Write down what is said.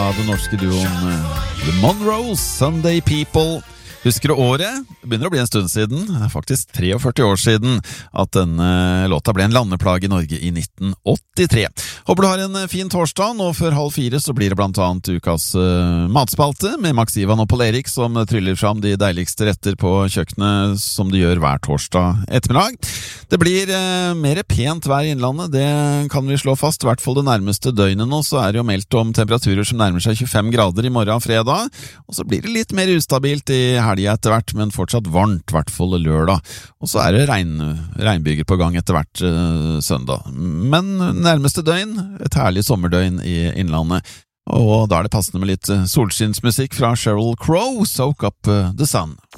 fra den norske duoen The Monroes, Sunday People. Husker du året? Det begynner å bli en stund siden, faktisk 43 år siden, at denne låta ble en landeplage i Norge i 1983. Håper du har en fin torsdag. Nå før 3:30 så blir det blant annet ukas matspalte med Max Ivan og Paul Erik som tryller fram de deiligste retter på kjøkkenet som de gjør hver torsdag ettermiddag. Det blir mer pent vær i innlandet, det kan vi slå fast, i hvert fall det nærmeste døgnet nå, så er det jo meldt om temperaturer som nærmer seg 25 grader i morgen fredag, og så blir det litt mer ustabilt i helga etter hvert, men fortsatt varmt, i hvert fall lørdag, og så er det regnbyger på gang etter hvert søndag. Men nærmeste døgn, et herlig sommerdøgn i innlandet, og da er det passende med litt solskinnsmusikk fra Sheryl Crow, Soak Up the Sun.